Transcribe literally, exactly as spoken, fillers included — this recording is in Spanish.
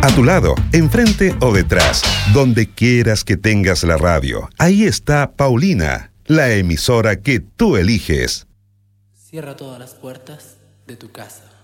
A tu lado, enfrente o detrás, donde quieras que tengas la radio. Ahí está Paulina, la emisora que tú eliges. Cierra todas las puertas de tu casa.